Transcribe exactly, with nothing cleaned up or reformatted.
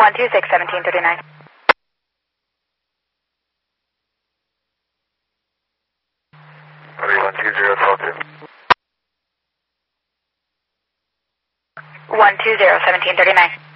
one two six, seventeen thirty-nine. three one two zero, twelve two. one two zero, seventeen thirty-nine.